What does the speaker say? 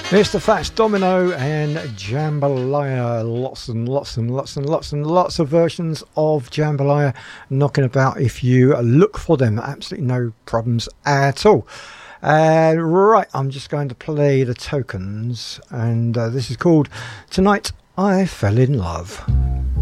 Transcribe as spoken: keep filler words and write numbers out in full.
It's the Fats Domino and Jambalaya. Lots and lots and lots and lots and lots of versions of Jambalaya knocking about if you look for them. Absolutely no problems at all. Uh, right, I'm just going to play the tokens, and uh, this is called Tonight I Fell in Love.